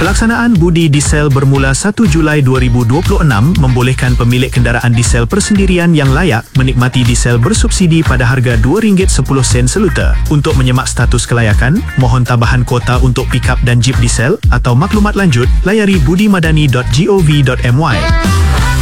Pelaksanaan budi diesel bermula 1 Julai 2026 membolehkan pemilik kenderaan diesel persendirian yang layak menikmati diesel bersubsidi pada harga RM2.10 seliter. Untuk menyemak status kelayakan, mohon tambahan kuota untuk pikap dan jeep diesel atau maklumat lanjut, layari budimadani.gov.my.